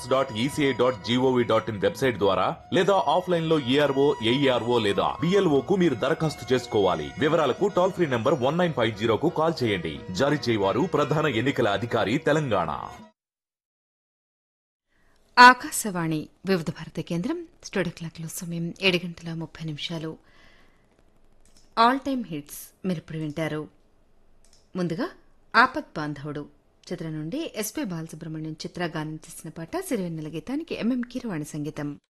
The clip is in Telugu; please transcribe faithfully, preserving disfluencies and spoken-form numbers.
Voters dot ECI dot GOV dot in website ద్వారా లేదా ఆఫ్లైన్ లో ఏఆర్ఓ ఏఈఆర్ఓ లేదా బిఎల్ఓ కు మీరు దరఖాస్తు చేసుకోవాలి. వివరాలకు toll free number one nine five జీరోకు call చేయండి. జారీ చేయవారు ప్రధాన ఎన్నికల అధికారి తెలంగాణ. ఆకాశవాణి వివిధ భారత కేంద్రం స్టూడియో క్లాక్లో సమయం ఏడు గంటల ముప్పై నిమిషాలు. ఆల్ టైమ్ హిట్స్ మీరిప్పుడు వింటారు. ముందుగా ఆపద్ బాంధవుడు చిత్రం నుండి ఎస్పీ బాలసుబ్రహ్మణ్యం చిత్రగానం చేసిన పాట సిరివెన్నెల గీతానికి ఎంఎం కీరవాణి సంగీతం.